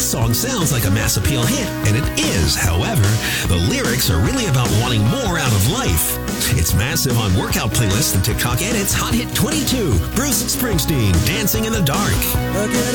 This song sounds like a mass appeal hit, and it is. However, the lyrics are really about wanting more out of life. It's massive on workout playlists and TikTok edits. Hot Hit 22, Bruce Springsteen, Dancing in the Dark.